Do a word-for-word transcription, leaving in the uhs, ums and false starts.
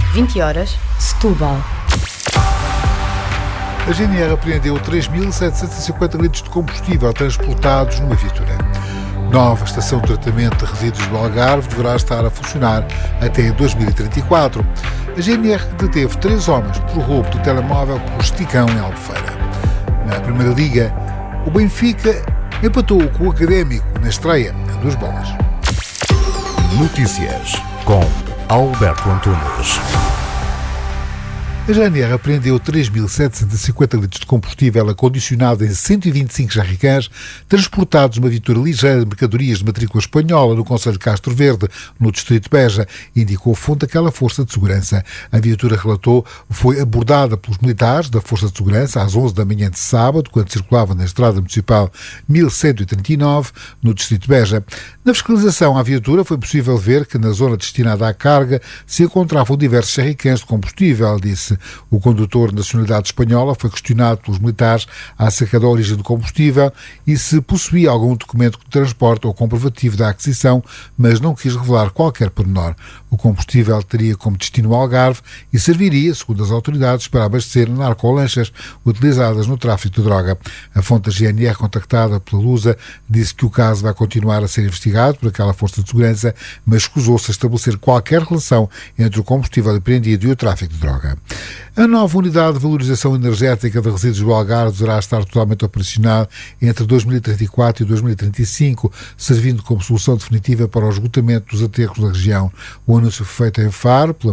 vinte horas, Setúbal. A G N R apreendeu três mil setecentos e cinquenta litros de combustível transportados numa viatura. Nova estação de tratamento de resíduos do Algarve deverá estar a funcionar até dois mil e trinta e quatro. A G N R deteve três homens por roubo de telemóvel por Esticão, em Albufeira. Na Primeira Liga, o Benfica empatou com o Académico na estreia a duas bolas. Notícias com Alberto Antunes. A G N R apreendeu três mil setecentos e cinquenta litros de combustível acondicionado em cento e vinte e cinco jerrycans transportados numa viatura ligeira de mercadorias de matrícula espanhola no concelho de Castro Verde, no distrito de Beja, indicou a fonte daquela força de segurança. A viatura, relatou, foi abordada pelos militares da Força de Segurança às onze da manhã de sábado, quando circulava na estrada municipal mil cento e trinta e nove, no distrito de Beja. Na fiscalização à viatura foi possível ver que na zona destinada à carga se encontravam diversos jerrycans de combustível, disse. O condutor de nacionalidade espanhola foi questionado pelos militares acerca da origem do combustível e se possuía algum documento de transporte ou comprovativo da aquisição, mas não quis revelar qualquer pormenor. O combustível teria como destino o Algarve e serviria, segundo as autoridades, para abastecer narcolanchas utilizadas no tráfico de droga. A fonte da G N R, contactada pela Lusa, disse que o caso vai continuar a ser investigado por aquela força de segurança, mas escusou-se a estabelecer qualquer relação entre o combustível apreendido e o tráfico de droga. A nova unidade de valorização energética de resíduos do Algarve deverá estar totalmente operacional entre dois mil e trinta e quatro e dois mil e trinta e cinco, servindo como solução definitiva para o esgotamento dos aterros da região. O anúncio foi feito em Faro pela